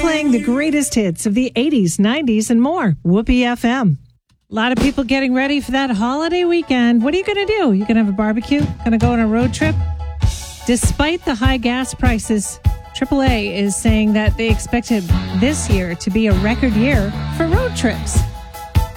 playing the greatest hits of the 80s, 90s, and more. Whoopee FM. A lot of people getting ready for that holiday weekend. What are you going to do? You going to have a barbecue? Going to go on a road trip? Despite the high gas prices, AAA is saying that they expect this year to be a record year for road trips.